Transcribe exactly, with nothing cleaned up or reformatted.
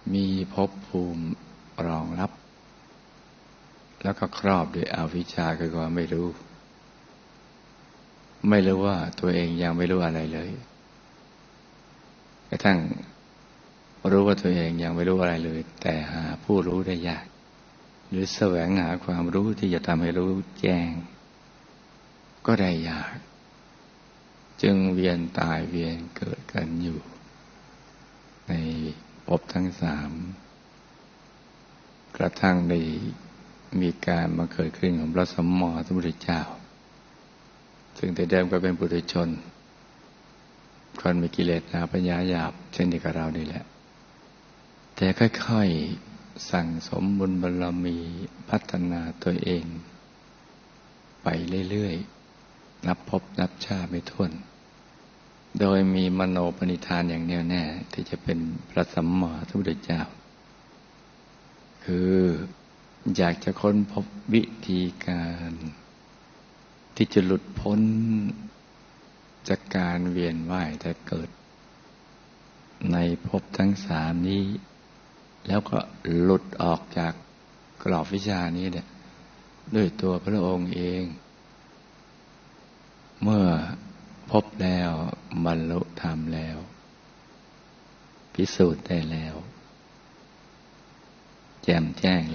มีภพภูมิรองรับแล้วก็ครอบด้วยอวิชชาคือความไม่รู้ไม่รู้ว่าตัวเองยังไม่รู้อะไรเลยกระทั่งรู้ว่าตัวเองยังไม่รู้อะไรเลยแต่หาผู้รู้ได้ยากหรือแสวงหาความรู้ที่จะทำให้รู้แจ้งก็ได้ยากจึงเวียนตายเวียนเกิดกันอยู่ในภพทั้งสามกระทั่งได้มีการมาเกิดขึ้นของพระสัมมาสัมพุทธเจ้าซึ่งแต่เดิมก็เป็นปุถุชนคนมีกิเลสหนาปัญญาหยาบเช่นเดียวกับเรานี่แหละแต่ค่อยๆสั่งสมบุญบารมีพัฒนาตัวเองไปเรื่อยๆนับพบนับชาติไม่ถ้วนโดยมีมโนปณิธานอย่างแน่วแน่ที่จะเป็นพระสัมมาสัมพุทธเจ้าคืออยากจะค้นพบวิธีการที่จะหลุดพ้นจากการเวียนว่ายแต่เกิดในภพทั้งสามนี้แล้วก็หลุดออกจากกรอบวิชานี้เนี่ยด้วยตัวพระองค์เองเมื่อพบแล้วบรรลุธรรมแล้วพิสูจน์ได้แล้วแจ่มแจ้ง